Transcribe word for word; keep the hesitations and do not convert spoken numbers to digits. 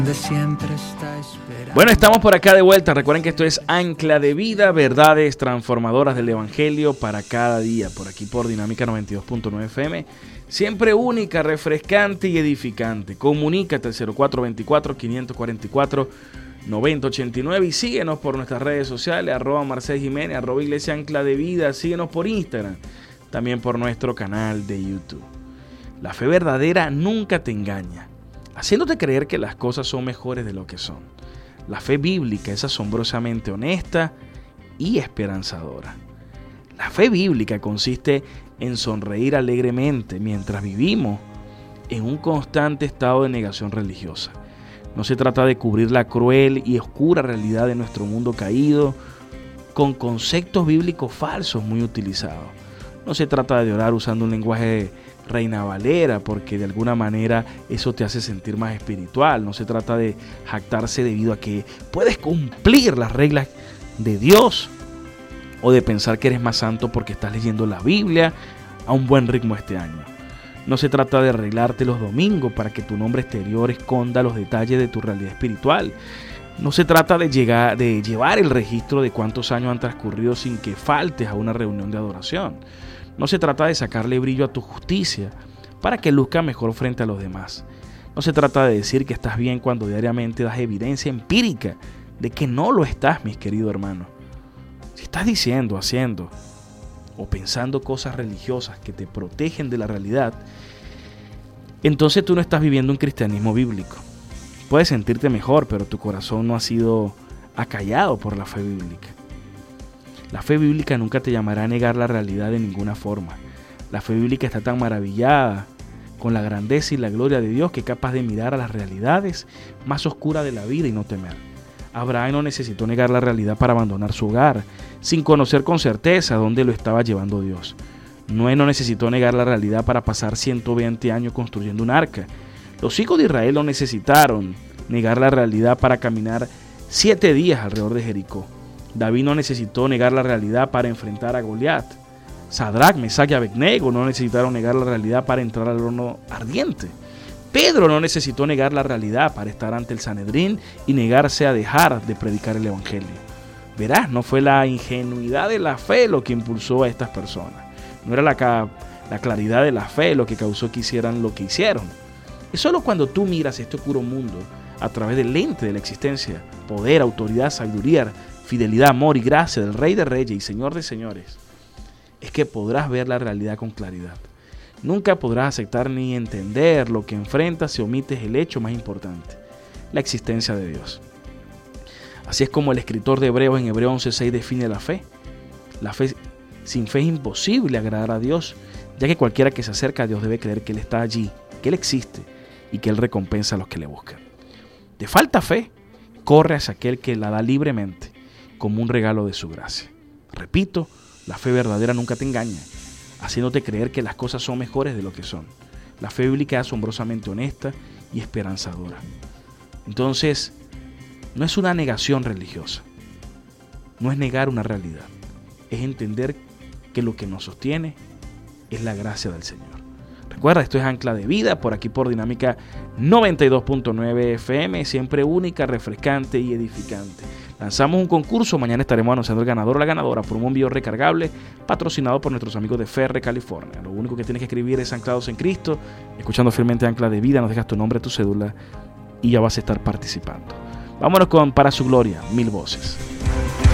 Siempre está esperando. Bueno, estamos por acá de vuelta. Recuerden que esto es Ancla de Vida, verdades transformadoras del Evangelio para cada día, por aquí por Dinámica noventa y dos punto nueve F M. Siempre única, refrescante y edificante. Comunícate al cero cuatro dos cuatro, cinco cuatro cuatro, nueve cero ocho nueve y síguenos por nuestras redes sociales, arroba Marcel Jiménez, arroba Iglesia Ancla de Vida. Síguenos por Instagram, también por nuestro canal de YouTube. La fe verdadera nunca te engaña, haciéndote creer que las cosas son mejores de lo que son. La fe bíblica es asombrosamente honesta y esperanzadora. La fe bíblica consiste en sonreír alegremente mientras vivimos en un constante estado de negación religiosa. No se trata de cubrir la cruel y oscura realidad de nuestro mundo caído con conceptos bíblicos falsos muy utilizados. No se trata de orar usando un lenguaje Reina Valera, porque de alguna manera eso te hace sentir más espiritual. No se trata de jactarse debido a que puedes cumplir las reglas de Dios, o de pensar que eres más santo porque estás leyendo la Biblia a un buen ritmo este año. No se trata de arreglarte los domingos para que tu nombre exterior esconda los detalles de tu realidad espiritual. No se trata de, llegar, de llevar el registro de cuántos años han transcurrido sin que faltes a una reunión de adoración. No se trata de sacarle brillo a tu justicia para que luzca mejor frente a los demás. No se trata de decir que estás bien cuando diariamente das evidencia empírica de que no lo estás, mis queridos hermanos. Si estás diciendo, haciendo o pensando cosas religiosas que te protegen de la realidad, entonces tú no estás viviendo un cristianismo bíblico. Puedes sentirte mejor, pero tu corazón no ha sido acallado por la fe bíblica. La fe bíblica nunca te llamará a negar la realidad de ninguna forma. La fe bíblica está tan maravillada con la grandeza y la gloria de Dios que es capaz de mirar a las realidades más oscuras de la vida y no temer. Abraham no necesitó negar la realidad para abandonar su hogar, sin conocer con certeza dónde lo estaba llevando Dios. Noé no necesitó negar la realidad para pasar ciento veinte años construyendo un arca. Los hijos de Israel no necesitaron negar la realidad para caminar siete días alrededor de Jericó. David no necesitó negar la realidad para enfrentar a Goliat. Sadrach, Mesach y Abednego no necesitaron negar la realidad para entrar al horno ardiente. Pedro no necesitó negar la realidad para estar ante el Sanedrín y negarse a dejar de predicar el Evangelio. Verás, no fue la ingenuidad de la fe lo que impulsó a estas personas. No era la, la claridad de la fe lo que causó que hicieran lo que hicieron. Es solo cuando tú miras este oscuro mundo a través del lente de la existencia, poder, autoridad, sabiduría, fidelidad, amor y gracia del Rey de Reyes y Señor de Señores, es que podrás ver la realidad con claridad. Nunca podrás aceptar ni entender lo que enfrentas si omites el hecho más importante, la existencia de Dios. Así es como el escritor de Hebreos en Hebreos once seis define la fe. La fe sin fe es imposible agradar a Dios, ya que cualquiera que se acerca a Dios debe creer que Él está allí, que Él existe y que Él recompensa a los que le buscan. ¿Te falta fe? Corre hacia aquel que la da libremente, como un regalo de su gracia. Repito, la fe verdadera nunca te engaña, haciéndote creer que las cosas son mejores de lo que son. La fe bíblica es asombrosamente honesta y esperanzadora. Entonces, no es una negación religiosa, no es negar una realidad, es entender que lo que nos sostiene es la gracia del Señor. Recuerda, esto es Ancla de Vida, por aquí por Dinámica noventa y dos punto nueve F M, siempre única, refrescante y edificante. Lanzamos un concurso, mañana estaremos anunciando el ganador o la ganadora por un envío recargable patrocinado por nuestros amigos de Ferre, California. Lo único que tienes que escribir es Anclados en Cristo, escuchando fielmente Ancla de Vida, nos dejas tu nombre, tu cédula y ya vas a estar participando. Vámonos con Para su Gloria, Mil Voces.